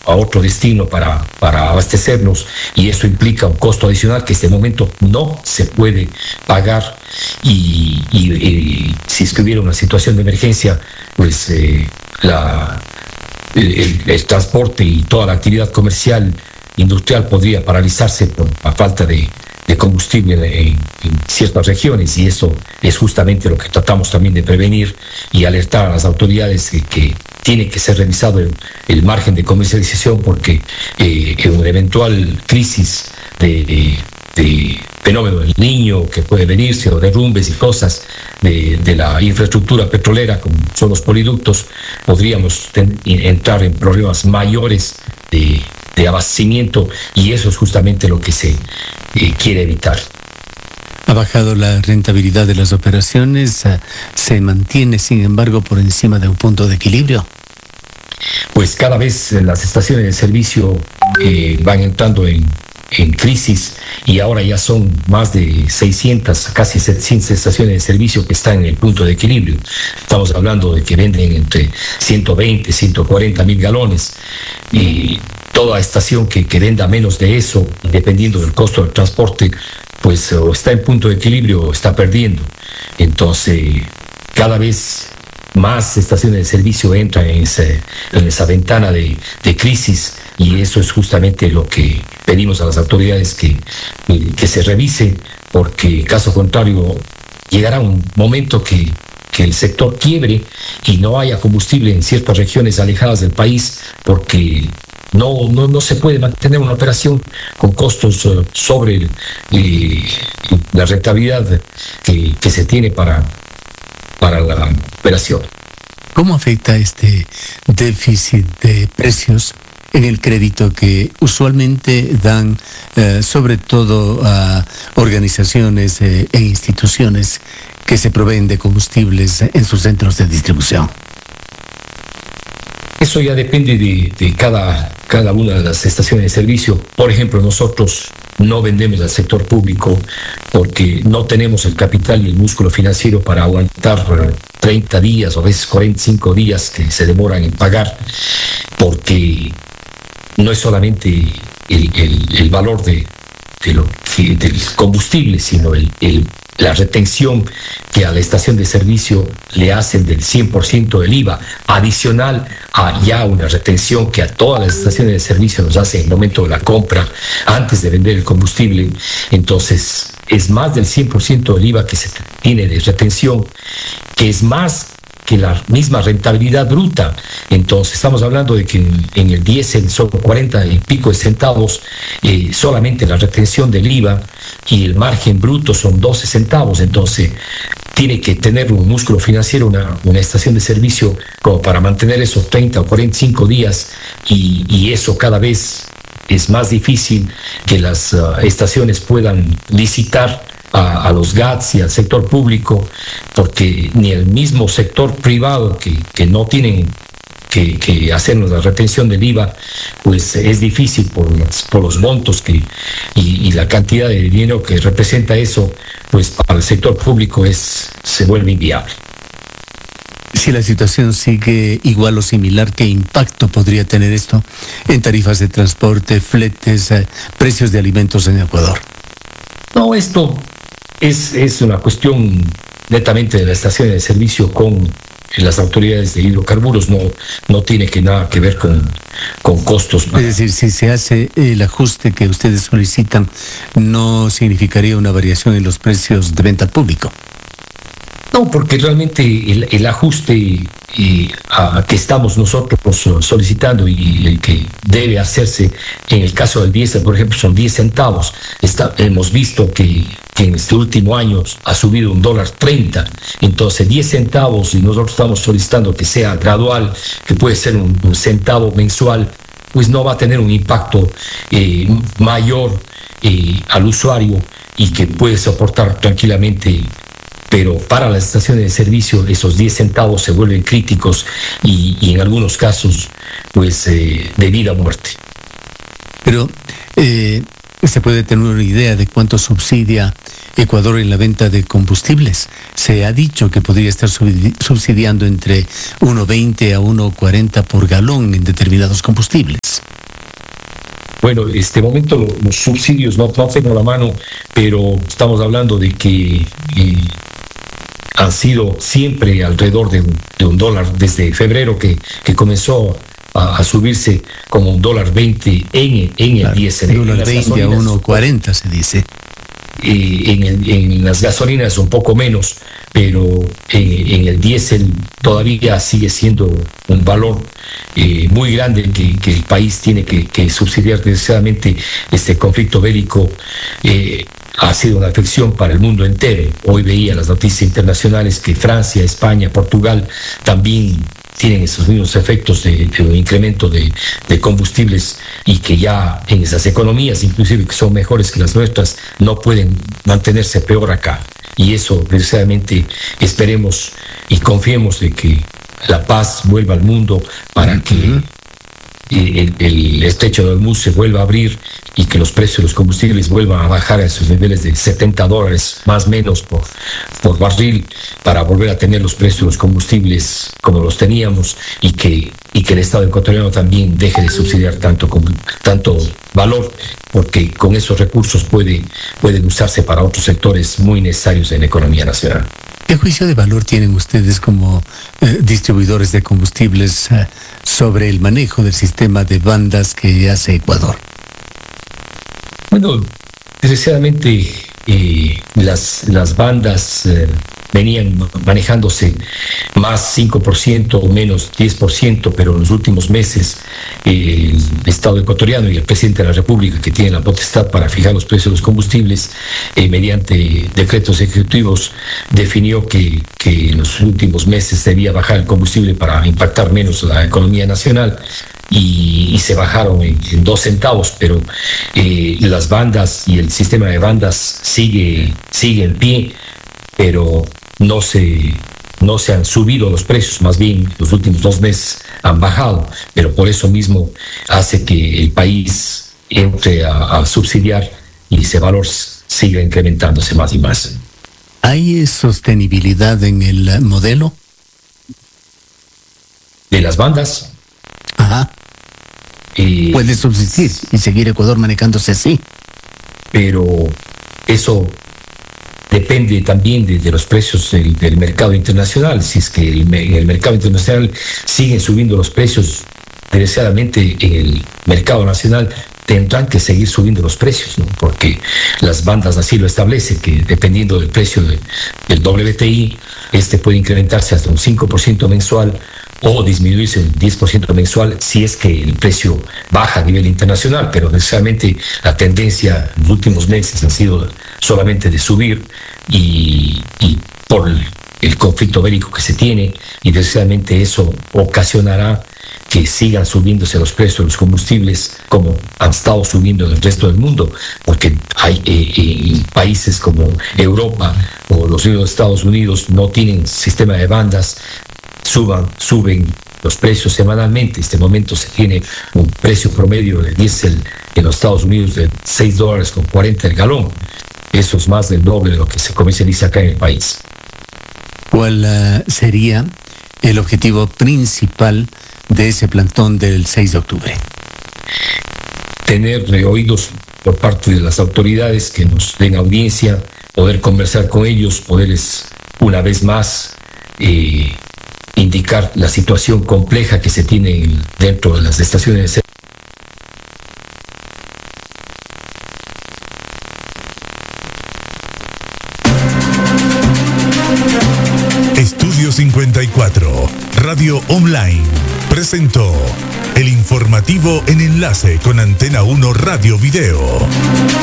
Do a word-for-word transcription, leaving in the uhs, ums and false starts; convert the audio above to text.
a otro destino para, para abastecernos, y eso implica un costo adicional que en este momento no se puede pagar, y, y, y si es que hubiera una situación de emergencia, pues eh, la, el, el transporte y toda la actividad comercial industrial podría paralizarse por la falta de, de combustible en, en ciertas regiones, y eso es justamente lo que tratamos también de prevenir y alertar a las autoridades de que tiene que ser revisado el, el margen de comercialización, porque eh, en una eventual crisis de, de, de fenómeno del Niño que puede venirse, o derrumbes y cosas de, de la infraestructura petrolera, como son los poliductos, podríamos ten, entrar en problemas mayores de, de abastecimiento, y eso es justamente lo que se eh, quiere evitar. Ha bajado la rentabilidad de las operaciones, se mantiene, sin embargo, por encima de un punto de equilibrio. Pues cada vez las estaciones de servicio eh, van entrando en, en crisis, y ahora ya son más de seiscientas, casi setecientas estaciones de servicio que están en el punto de equilibrio. Estamos hablando de que venden entre ciento veinte, ciento cuarenta mil galones, y toda estación que, que venda menos de eso, dependiendo del costo del transporte, pues o está en punto de equilibrio o está perdiendo. Entonces, cada vez más estaciones de servicio entran en, ese, en esa ventana de, de crisis, y eso es justamente lo que pedimos a las autoridades que, que se revise, porque caso contrario llegará un momento que, que el sector quiebre y no haya combustible en ciertas regiones alejadas del país, porque No, no, no se puede mantener una operación con costos uh, sobre eh, la rentabilidad que, que se tiene para, para la operación. ¿Cómo afecta este déficit de precios en el crédito que usualmente dan eh, sobre todo a organizaciones eh, e instituciones que se proveen de combustibles en sus centros de distribución? Eso ya depende de, de cada, cada una de las estaciones de servicio. Por ejemplo, nosotros no vendemos al sector público porque no tenemos el capital y el músculo financiero para aguantar treinta días o a veces cuarenta y cinco días que se demoran en pagar, porque no es solamente el, el, el valor de, de lo que, del combustible, sino el, el la retención que a la estación de servicio le hacen del cien por ciento del I V A, adicional a ya una retención que a todas las estaciones de servicio nos hacen en el momento de la compra, antes de vender el combustible. Entonces, es más del cien por ciento del I V A que se tiene de retención, que es más que la misma rentabilidad bruta. Entonces estamos hablando de que en, en el diésel son cuarenta y pico de centavos, eh, solamente la retención del I V A, y el margen bruto son doce centavos. Entonces tiene que tener un músculo financiero una, una estación de servicio como para mantener esos treinta o cuarenta y cinco días, y, y eso cada vez es más difícil que las uh, estaciones puedan licitar A, a los G A T S y al sector público, porque ni el mismo sector privado que, que no tienen que, que hacernos la retención del I V A, pues es difícil por los, por los montos que, y, y la cantidad de dinero que representa eso, pues para el sector público es, se vuelve inviable. Si la situación sigue igual o similar, ¿qué impacto podría tener esto en tarifas de transporte, fletes, eh, precios de alimentos en Ecuador? No, esto es, es una cuestión netamente de la estación de servicio con las autoridades de hidrocarburos, no, no tiene que nada que ver con, con costos. Es decir, si se hace el ajuste que ustedes solicitan, ¿no significaría una variación en los precios de venta al público? No, porque realmente el, el ajuste y, a, que estamos nosotros solicitando y el que debe hacerse en el caso del diésel, por ejemplo, son diez centavos. Está, hemos visto que, que en este último año ha subido un dólar treinta, entonces diez centavos, y nosotros estamos solicitando que sea gradual, que puede ser un, un centavo mensual, pues no va a tener un impacto eh, mayor eh, al usuario, y que puede soportar tranquilamente. Pero para las estaciones de servicio esos diez centavos se vuelven críticos y, y en algunos casos pues eh, de vida o muerte. Pero eh, se puede tener una idea de cuánto subsidia Ecuador en la venta de combustibles. Se ha dicho que podría estar subsidiando entre uno veinte a uno cuarenta por galón en determinados combustibles. Bueno, en este momento los subsidios no, no tengo la mano, pero estamos hablando de que eh, han sido siempre alrededor de un, de un dólar desde febrero que, que comenzó a, a subirse como un dólar veinte en, en el Claro, diésel. de uno En al las veinte a gasolinas, uno cuarenta se dice. eh, en, el- en las gasolinas un poco menos, pero en, en el diésel todavía sigue siendo un valor eh, muy grande que, que el país tiene que, que subsidiar. Desgraciadamente, este conflicto bélico eh, ha sido una afección para el mundo entero. Hoy veía las noticias internacionales que Francia, España, Portugal también tienen esos mismos efectos de, de un incremento de, de combustibles, y que ya en esas economías, inclusive que son mejores que las nuestras, no pueden mantenerse peor acá. Y eso, precisamente, esperemos y confiemos de que la paz vuelva al mundo para que Ujú. eh, el, el estrecho de Hormuz se vuelva a abrir y que los precios de los combustibles vuelvan a bajar a esos niveles de setenta dólares más o menos por, por barril, para volver a tener los precios de los combustibles como los teníamos, y que, y que el Estado ecuatoriano también deje de subsidiar tanto, com- tanto valor, porque con esos recursos puede, pueden usarse para otros sectores muy necesarios en la economía nacional. ¿Qué juicio de valor tienen ustedes como eh, distribuidores de combustibles eh, sobre el manejo del sistema de bandas que hace Ecuador? Bueno, desgraciadamente eh, las, las bandas eh, venían manejándose más cinco por ciento o menos diez por ciento, pero en los últimos meses eh, el Estado ecuatoriano y el presidente de la República, que tiene la potestad para fijar los precios de los combustibles eh, mediante decretos ejecutivos, definió que, que en los últimos meses debía bajar el combustible para impactar menos la economía nacional. Y, y se bajaron en, en dos centavos, pero eh, las bandas y el sistema de bandas sigue, sigue en pie, pero no se, no se han subido los precios, más bien los últimos dos meses han bajado, pero por eso mismo hace que el país entre a, a subsidiar y ese valor siga incrementándose más y más. ¿Hay sostenibilidad en el eh, modelo? De las bandas, Ajá. eh, Puede subsistir y seguir Ecuador manejándose así. pero eso depende también de, de los precios del, del mercado internacional. Si es que el, me- en el mercado internacional siguen subiendo los precios, desgraciadamente en el mercado nacional tendrán que seguir subiendo los precios, ¿no? Porque las bandas así lo establecen, que dependiendo del precio de- del W T I, este puede incrementarse hasta un cinco por ciento mensual o disminuirse un diez por ciento mensual si es que el precio baja a nivel internacional, pero necesariamente la tendencia en los últimos meses ha sido solamente de subir, y, y por el, el conflicto bélico que se tiene, y necesariamente eso ocasionará que sigan subiéndose los precios de los combustibles como han estado subiendo en el resto del mundo, porque hay eh, eh, países como Europa o los mismos Estados Unidos no tienen sistema de bandas, suban, suben los precios semanalmente. En este momento se tiene un precio promedio de diésel en los Estados Unidos de seis dólares con cuarenta el galón. Eso es más del doble de lo que se comercializa acá en el país. ¿Cuál eh, sería el objetivo principal de ese plantón del seis de octubre? Tener eh, oídos por parte de las autoridades que nos den audiencia, poder conversar con ellos, poderles una vez más eh, indicar la situación compleja que se tiene en- dentro de las estaciones de servicio. Estudio cincuenta y cuatro, Radio Online, presentó el informativo en enlace con Antena uno Radio Video.